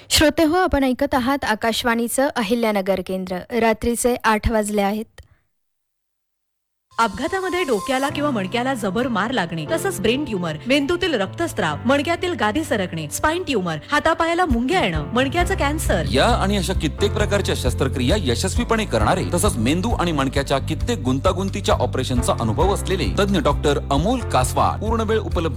श्रोतेहो, आपण ऐकत आहात आकाशवाणीचं अहिल्यानगर केंद्र. रात्रीचे 8 वाजले आहेत. अपघातामध्ये डोक्याला किंवा मणक्याला जबर मार लागणे, तसंच ब्रेन ट्यूमर, मेंदूतील रक्तस्राव, मणक्यातील गादी सरकणे, स्पाइन ट्यूमर, हातापायाला मुंग्या येणं, मणक्याचं कॅन्सर या आणि अशा कित्येक प्रकारच्या शस्त्रक्रिया यशस्वीपणे करणारे तसंच मेंदू आणि मणक्याच्या कित्येक गुंतागुंतीच्या ऑपरेशनचा अनुभव असलेले तज्ञ डॉक्टर अमोल कासवा पूर्ण वेळ उपलब्ध